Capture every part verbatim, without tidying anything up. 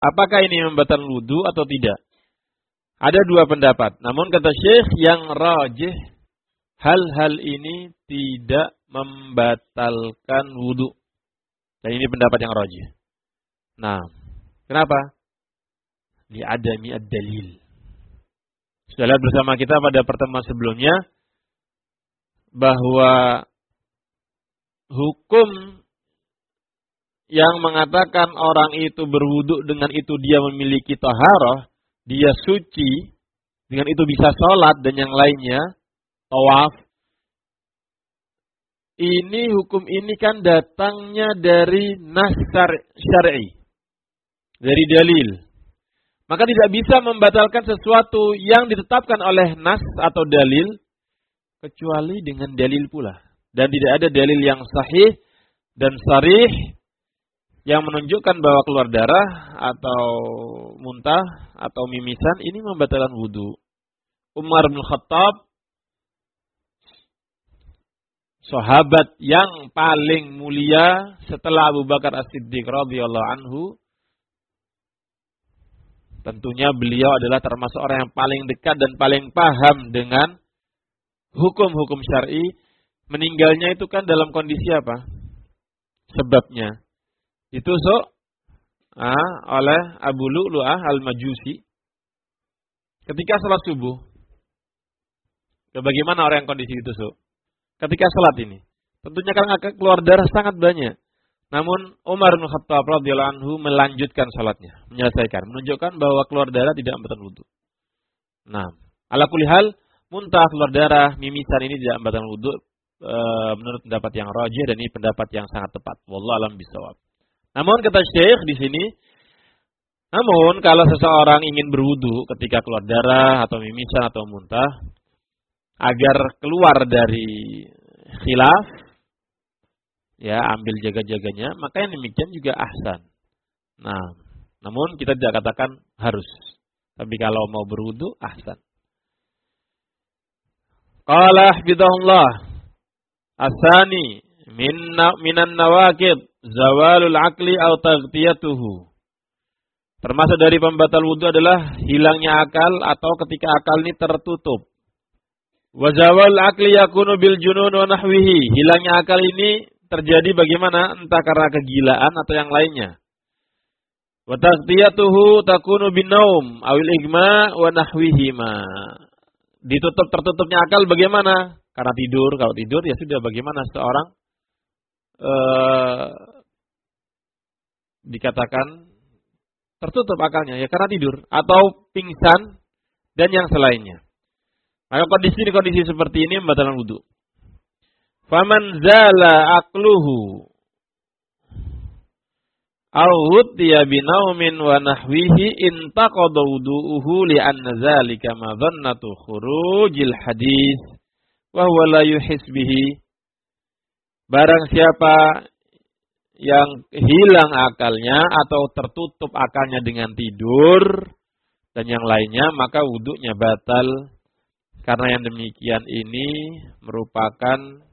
Apakah ini membatalkan wudu atau tidak? Ada dua pendapat. Namun kata Syekh yang rajih, hal-hal ini tidak membatalkan wudu. Dan ini pendapat yang rajih. Nah, kenapa? Li'adami ad-dalil. Sudah lihat bersama kita pada pertemuan sebelumnya bahwa hukum yang mengatakan orang itu berwudu dengan itu dia memiliki taharah, dia suci, dengan itu bisa sholat dan yang lainnya, tawaf. Ini hukum ini kan datangnya dari nas syar'i, dari dalil. Maka tidak bisa membatalkan sesuatu yang ditetapkan oleh nas atau dalil kecuali dengan dalil pula. Dan tidak ada dalil yang sahih dan sharih yang menunjukkan bahwa keluar darah atau muntah atau mimisan ini membatalkan wudu. Umar bin Khattab, sahabat yang paling mulia setelah Abu Bakar As-Siddiq radhiyallahu anhu, tentunya beliau adalah termasuk orang yang paling dekat dan paling paham dengan hukum-hukum syar'i. Meninggalnya itu kan dalam kondisi apa? Sebabnya ditusuk ah, oleh Abu Lu'lu'ah al-Majusi ketika salat subuh. Bagaimana orang yang kondisi ditusuk? Ketika salat ini, tentunya kan akan keluar darah sangat banyak. Namun Umar bin Khattab radhiyallahu anhu melanjutkan salatnya, menyelesaikan, menunjukkan bahwa keluar darah tidak membatalkan wudu. Nah, ala kulli hal, muntah, keluar darah, mimisan ini tidak membatalkan wudu e, menurut pendapat yang rajih dan ini pendapat yang sangat tepat. Wallahu a'lam bishawab. Namun kata Syekh di sini, namun kalau seseorang ingin berwudu ketika keluar darah atau mimisan atau muntah, agar keluar dari khilaf, ya ambil jaga-jaganya, maka yang demikian juga ahsan. Nah, namun kita tidak katakan harus. Tapi kalau mau berwudu, ahsan. Qala hafidhahullah, asani minna minan nawaqid zawalul aqli aw taghtiyatuhu. Termasuk dari pembatal wudu adalah hilangnya akal atau ketika akal ini tertutup. Wa zawal aqli yakunu bil junun wa nahwihi. Hilangnya akal ini terjadi bagaimana? Entah karena kegilaan atau yang lainnya. Wa taghtiyatuhu takunu bin naum awil igma wa nahwihima. Ditutup tertutupnya akal bagaimana? Karena tidur. Kalau tidur ya sudah, bagaimana seorang Uh, dikatakan tertutup akalnya ya karena tidur atau pingsan dan yang selainnya. Maka kondisi kondisi seperti ini membatalkan wudu. Faman zala aqluhu aw hutiya binaumin wa nahwihi intaqada wudu'uhu li anna zalika madhannatu khurujil hadis wa huwa la yuhis bihi. Barang siapa yang hilang akalnya atau tertutup akalnya dengan tidur dan yang lainnya, maka wudhunya batal. Karena yang demikian ini merupakan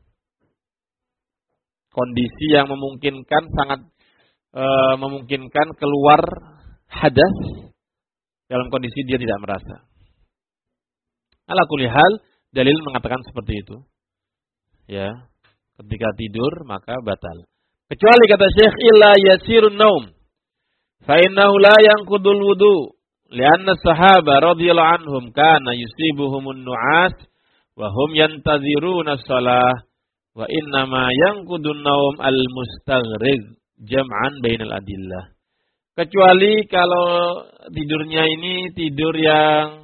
kondisi yang memungkinkan sangat e, memungkinkan keluar hadas dalam kondisi dia tidak merasa. Ala kulli hal, dalil mengatakan seperti itu. Ya. Ketika tidur maka batal. Kecuali kata Syekh illa yasirun naum. Fa innahu la yanqudul wudu. Lianna sahaba radhiyallahu anhum kana yusibuhumun nu'as wa hum yantaziruna shalah wa inna ma yanqudun naum al-mustaghriq jam'an bainal adillah. Kecuali kalau tidurnya ini tidur yang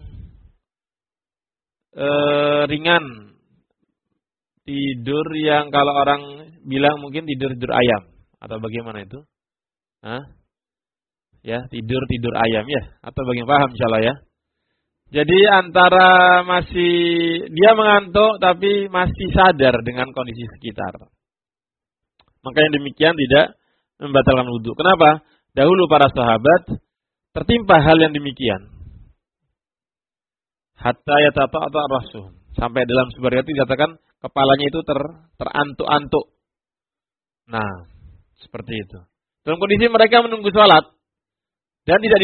uh, ringan. Tidur yang kalau orang bilang mungkin tidur-tidur ayam. Atau bagaimana itu? Hah? Ya, tidur-tidur ayam ya. Atau bagaimana, paham insyaallah ya. Jadi antara masih, dia mengantuk tapi masih sadar dengan kondisi sekitar. Maka yang demikian tidak membatalkan wudu. Kenapa? Dahulu para sahabat tertimpa hal yang demikian. Hatta yatata'a rasuhum. Sampai dalam sebuah riwayat dikatakan kepalanya itu ter, terantuk-antuk. Nah, seperti itu. Dalam kondisi mereka menunggu sholat. Dan tidak